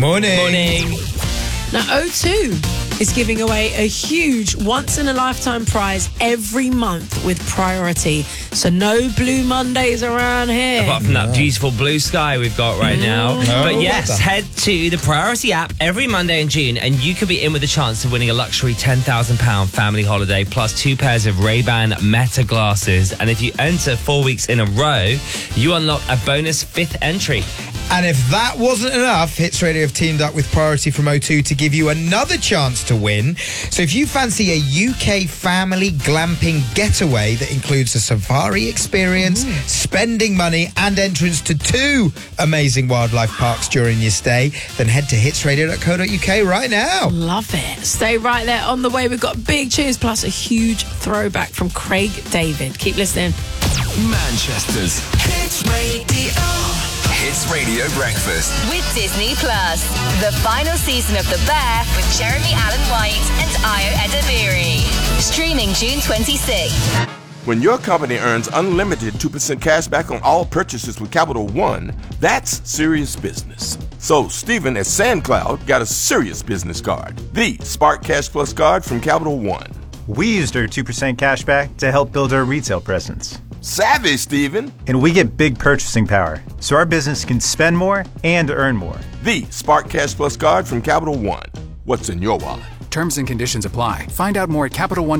Morning. Now, O2 is giving away a huge once-in-a-lifetime prize every month with Priority. So no Blue Mondays around here. Apart from that beautiful blue sky we've got right now. But yes, head to the Priority app every Monday in June and you could be in with a chance of winning a luxury £10,000 family holiday plus 2 pairs of Ray-Ban Meta glasses. And if you enter 4 weeks in a row, you unlock a bonus 5th entry. And if that wasn't enough, Hits Radio have teamed up with Priority from O2 to give you another chance to win. So if you fancy a UK family glamping getaway that includes a safari experience, spending money and entrance to 2 amazing wildlife parks during your stay, then head to hitsradio.co.uk right now. Love it. Stay right there. On the way, we've got big tunes plus a huge throwback from Craig David. Keep listening. Manchester's Hits Radio. Hits Radio Breakfast with Disney Plus. The final season of The Bear with Jeremy Allen White and Ayo Edebiri. Streaming June 26th. When your company earns unlimited 2% cash back on all purchases with Capital One, that's serious business. So Stephen at SandCloud got a serious business card, the Spark Cash Plus card from Capital One. We used our 2% cash back to help build our retail presence. Savvy, Stephen. And we get big purchasing power, so our business can spend more and earn more. The Spark Cash Plus card from Capital One. What's in your wallet? Terms and conditions apply. Find out more at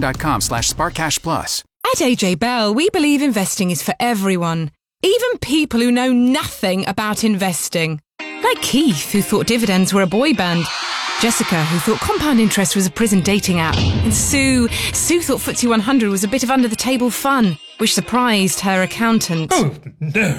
CapitalOne.com/SparkCashPlus. At AJ Bell, we believe investing is for everyone, even people who know nothing about investing. Like Keith, who thought dividends were a boy band. Jessica, who thought compound interest was a prison dating app. And Sue thought FTSE 100 was a bit of under-the-table fun, which surprised her accountant. Oh, no.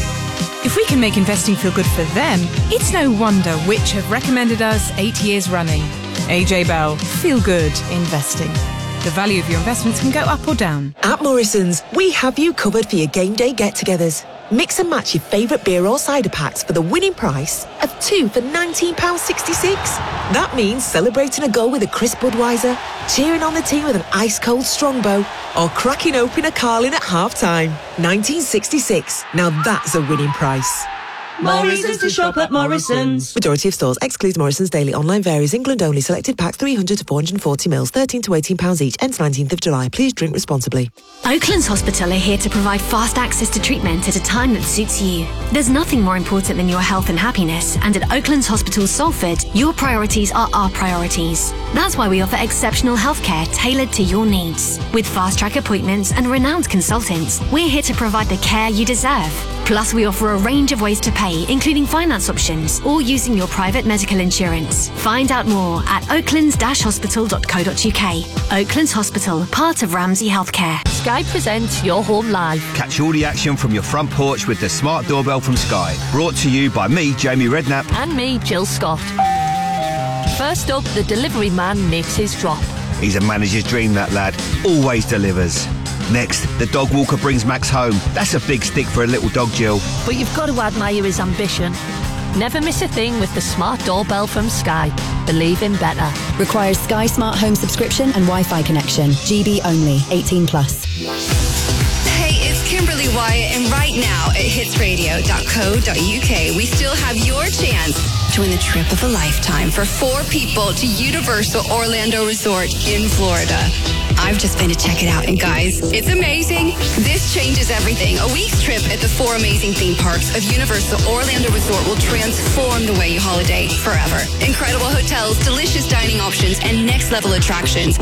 If we can make investing feel good for them, it's no wonder which have recommended us 8 years running. AJ Bell, feel good investing. The value of your investments can go up or down. At Morrison's, we have you covered for your game day get-togethers. Mix and match your favourite beer or cider packs for the winning price of 2 for £19.66. That means celebrating a goal with a crisp Budweiser, cheering on the team with an ice-cold Strongbow, or cracking open a Carling at half-time. 1966. Now that's a winning price. Morrison's to shop at Morrison's. Majority of stores excludes Morrison's daily. Online varies. England only. Selected packs 300 to 440 mils. £13 to £18 each. Ends 19th of July. Please drink responsibly. Oaklands Hospital are here to provide fast access to treatment at a time that suits you. There's nothing more important than your health and happiness, and at Oaklands Hospital Salford, your priorities are our priorities. That's why we offer exceptional healthcare tailored to your needs. With fast-track appointments and renowned consultants, we're here to provide the care you deserve. Plus, we offer a range of ways to pay, including finance options or using your private medical insurance. Find out more at oaklands-hospital.co.uk. Oaklands Hospital, part of Ramsay Healthcare. Sky presents Your Home Live. Catch all the action from your front porch with the smart doorbell from Sky. Brought to you by me, Jamie Redknapp. And me, Jill Scott. First up, the delivery man makes his drop. He's a manager's dream, that lad. Always delivers. Next, the dog walker brings Max home. That's a big stick for a little dog, Jill. But you've got to admire his ambition. Never miss a thing with the smart doorbell from Sky. Believe in better. Requires Sky Smart Home subscription and Wi-Fi connection. GB only. 18 plus. Hey, it's Kimberly Wyatt, and right now at hitsradio.co.uk, we still have your chance to win the trip of a lifetime for 4 people to Universal Orlando Resort in Florida. I've just been to check it out, and guys, it's amazing. This changes everything. A week's trip at the 4 amazing theme parks of Universal Orlando Resort will transform the way you holiday forever. Incredible hotels, delicious dining options, and next-level attractions